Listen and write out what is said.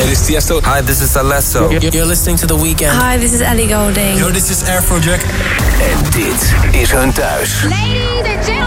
Hey, this is Tiesto. Hi, this is Alesso. You're listening to The Weeknd. Hi, this is Ellie Goulding. Yo, this is Afrojack. En dit is hun thuis. Ladies and gentlemen.